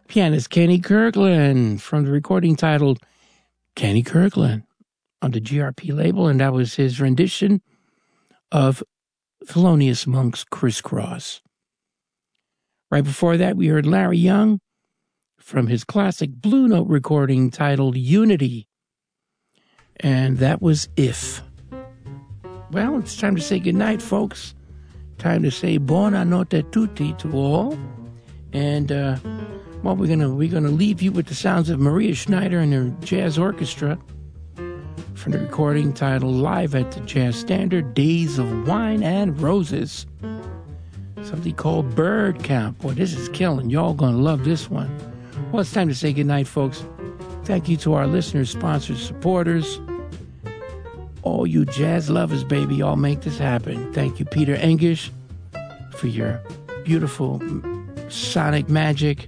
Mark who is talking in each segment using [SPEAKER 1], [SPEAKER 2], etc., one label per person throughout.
[SPEAKER 1] pianist Kenny Kirkland from the recording titled Kenny Kirkland on the GRP label, and that was his rendition of Thelonious Monk's Crisscross. Right before that, we heard Larry Young from his classic Blue Note recording titled Unity, and that was If. Well, it's time to say goodnight, folks. Time to say buonanotte tutti to all. And, well, we're gonna leave you with the sounds of Maria Schneider and her jazz orchestra from the recording titled Live at the Jazz Standard, Days of Wine and Roses. Something called Bird Count. Boy, this is killing. Y'all gonna love this one. Well, it's time to say goodnight, folks. Thank you to our listeners, sponsors, supporters, all you jazz lovers, baby. Y'all make this happen. Thank you, Peter Engish, for your beautiful sonic magic.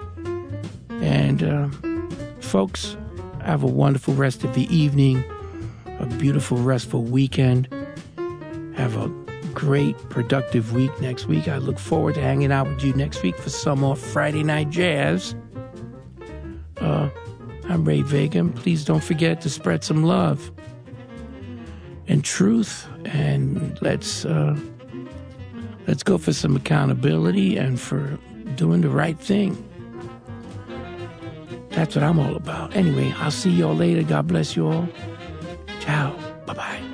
[SPEAKER 1] And, folks, have a wonderful rest of the evening, a beautiful, restful weekend. Have a great, productive week next week. I look forward to hanging out with you next week for some more Friday Night Jazz. I'm Ray Vega. Please don't forget to spread some love and truth, and let's go for some accountability and for doing the right thing. That's what I'm all about. Anyway, I'll see y'all later. God bless you all. Ciao. Bye-bye.